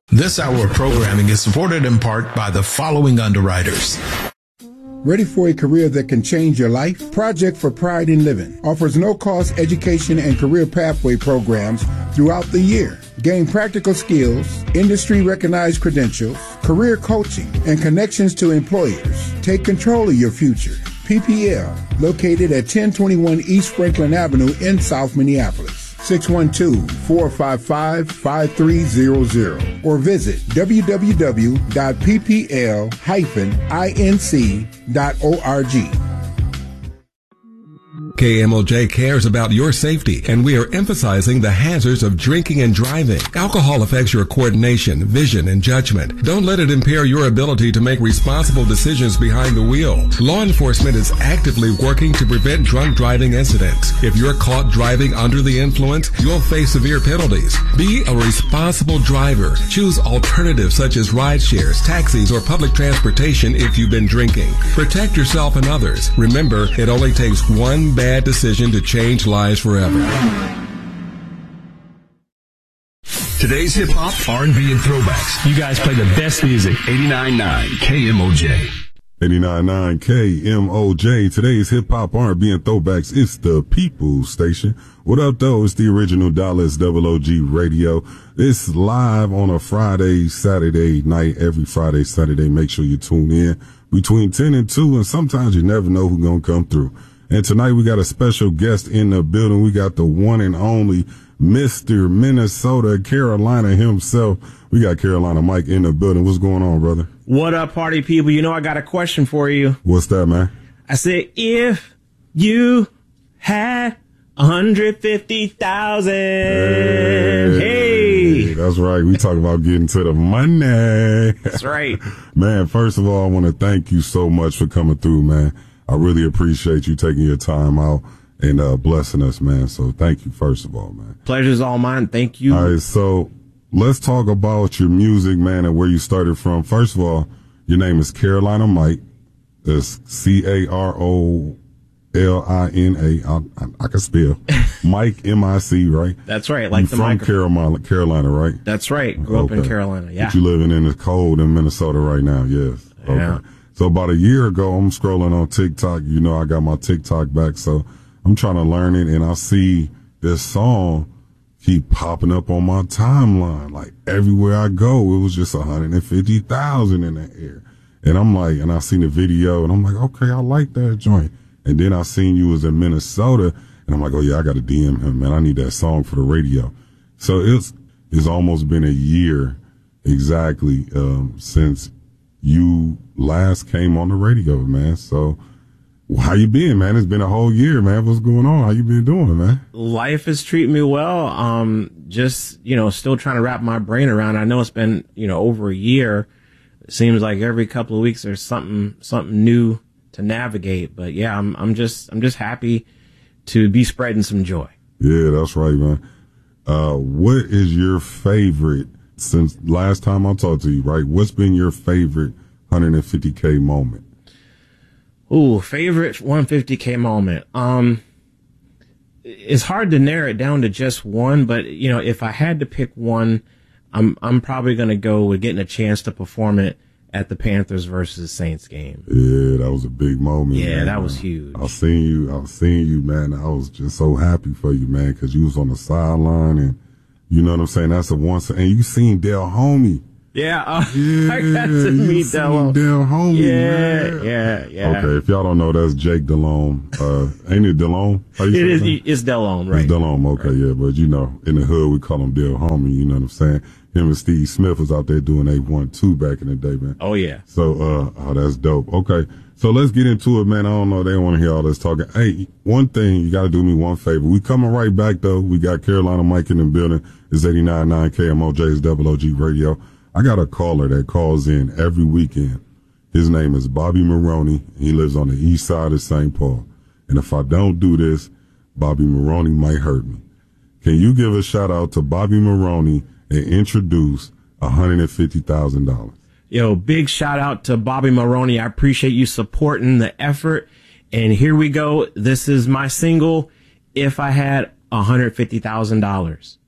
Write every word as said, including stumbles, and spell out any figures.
This hour of programming is supported in part by the following underwriters. Ready for a career that can change your life? Project for Pride in Living offers no-cost education and career pathway programs throughout the year. Gain practical skills, industry-recognized credentials, career coaching, and connections to employers. Take control of your future. P P L, located at ten twenty-one East Franklin Avenue in South Minneapolis. six one two, four five five, five three zero zero or visit w w w dot p p l dash inc dot org. K M O J cares about your safety, and we are emphasizing the hazards of drinking and driving. Alcohol affects your coordination, vision, and judgment. Don't let it impair your ability to make responsible decisions behind the wheel. Law enforcement is actively working to prevent drunk driving incidents. If you're caught driving under the influence, you'll face severe penalties. Be a responsible driver. Choose alternatives such as ride shares, taxis, or public transportation if you've been drinking. Protect yourself and others. Remember, it only takes one bad decision to change lives forever. Today's hip hop, R and B, and throwbacks. You guys play the best music. eighty-nine point nine K M O J. eighty-nine point nine K M O J. Today's hip hop, R and B, and throwbacks. It's the People's Station. What up, though? It's the original Dallas Double O G Radio. It's live on a Friday, Saturday night. Every Friday, Saturday. Make sure you tune in between ten and two, and sometimes you never know who's gonna come through. And tonight we got a special guest in the building. We got the one and only Mister Minnesota, Carolina himself. We got Carolina Mike in the building. What's going on, brother? What up, party people? You know I got a question for you. What's that, man? I said, if you had one hundred fifty thousand. Hey. hey. That's right. We talk about getting to the money. That's right. Man, first of all, I want to thank you so much for coming through, man. I really appreciate you taking your time out and uh, blessing us, man. So thank you, first of all, man. Pleasure's all mine. Thank you. All right, so let's talk about your music, man, and where you started from. First of all, your name is Carolina Mike. It's C A R O L I N A. I, I, I can spell. Mike, M I C, right? That's right. Like you the from microphone. Carolina, Carolina, right? That's right. Grew okay. up in Carolina, yeah. But you living in the cold in Minnesota right now, yes. Okay. Yeah. So about a year ago, I'm scrolling on TikTok. You know, I got my TikTok back, so I'm trying to learn it, and I see this song keep popping up on my timeline. Like everywhere I go, it was just one hundred fifty thousand in the air. And I'm like, and I seen the video, and I'm like, okay, I like that joint. And then I seen you was in Minnesota, and I'm like, oh yeah, I got to D M him, man. I need that song for the radio. So it's it's almost been a year exactly um, since you last came on the radio, man. So how you been, man? It's been a whole year, man. What's going on? How you been doing, man? Life is treating me well. Um, just, you know, still trying to wrap my brain around. I know it's been, you know, over a year. It seems like every couple of weeks there's something, something new to navigate. But yeah, I'm, I'm just, I'm just happy to be spreading some joy. Yeah, that's right, man. Uh, what is your favorite, since last time I talked to you, right? What's been your favorite one hundred fifty K moment? Ooh, favorite one hundred fifty K moment. Um, it's hard to narrow it down to just one, but you know, if I had to pick one, I'm I'm probably gonna go with getting a chance to perform it at the Panthers versus Saints game. Yeah, that was a big moment. Yeah, man. that was huge. I seen you. I seen you, man. I was just so happy for you, man, because you was on the sideline, and you know what I'm saying. That's a once, and you seen Del Homie. Yeah, uh, yeah, I got to meet Del. Del Homie. Yeah, man. yeah, yeah. Okay, if y'all don't know, that's Jake Delhomme. Uh, ain't it Delhomme? How you it is. That? It's Delhomme, right? It's Delhomme. Okay, right. Yeah, but you know, in the hood we call him Del Homie. You know what I'm saying? Him and Steve Smith was out there doing A one two back in the day, man. Oh yeah. So, uh, oh, that's dope. Okay, so let's get into it, man. I don't know. They don't want to hear all this talking. Hey, one thing you got to do me one favor. We coming right back though. We got Carolina Mike in the building. It's eighty-nine point nine K M O J's Double O G Radio. I got a caller that calls in every weekend. His name is Bobby Maroney. He lives on the east side of Saint Paul. And if I don't do this, Bobby Maroney might hurt me. Can you give a shout out to Bobby Maroney and introduce one hundred fifty thousand dollars? Yo, big shout out to Bobby Maroney. I appreciate you supporting the effort. And here we go. This is my single, If I Had one hundred fifty thousand dollars.